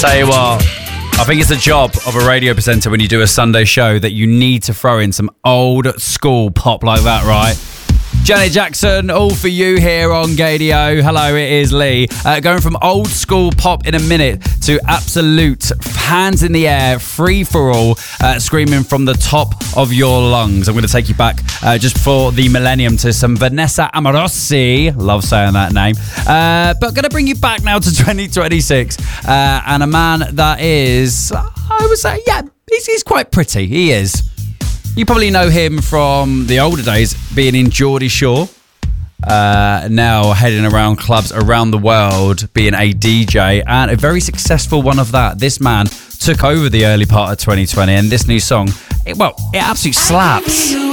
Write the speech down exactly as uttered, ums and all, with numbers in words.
Tell you what, I think it's the job of a radio presenter when you do a Sunday show that you need to throw in some old school pop like that, right? Janet Jackson, all for you here on Gadio. Hello, it is Lee. Uh, going from old school pop in a minute to absolute hands in the air, free for all, uh, screaming from the top of your lungs. I'm going to take you back uh, just for the millennium to some Vanessa Amorosi. Love saying that name. Uh, but going to bring you back now to twenty twenty-six. Uh, and a man that is, I would say, yeah, he's, he's quite pretty. He is. You probably know him from the older days, being in Geordie Shore. Uh, now heading around clubs around the world, being a D J, and a very successful one of that. This man took over the early part of twenty twenty, and this new song, it, well, it absolutely slaps.